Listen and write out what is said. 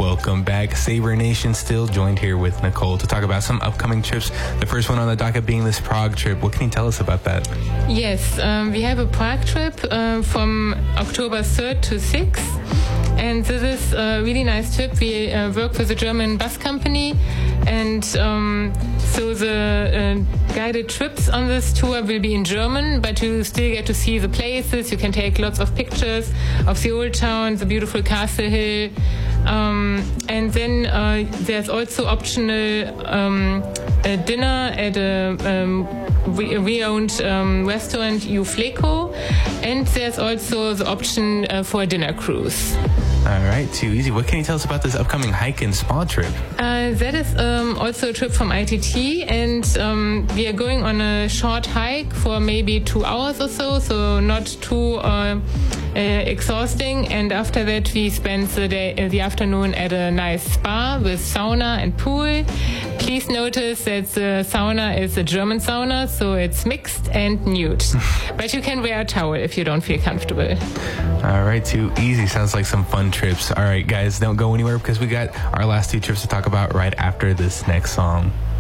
Welcome back. Saber Nation still joined here with Nicole to talk about some upcoming trips. The first one on the docket being this Prague trip. What can you tell us about that? Yes, we have a Prague trip from October 3rd to 6th. And this is a really nice trip. We work with a German bus company. And so the guided trips on this tour will be in German, but you still get to see the places. You can take lots of pictures of the old town, the beautiful Castle Hill. And then there's also optional a dinner at a we-owned restaurant, Ufleco. And there's also the option for a dinner cruise. All right, too easy. What can you tell us about this upcoming hike and spa trip? That is also a trip from ITT, and we are going on a short hike for maybe 2 hours or so not too exhausting. And after that, we spend the afternoon at a nice spa with sauna and pool. Please notice that the sauna is a German sauna, so it's mixed and nude. But you can wear a towel if you don't feel comfortable. All right, too easy. Sounds like some fun trips. All right, guys, don't go anywhere because we got our last 2 trips to talk about right after this next song.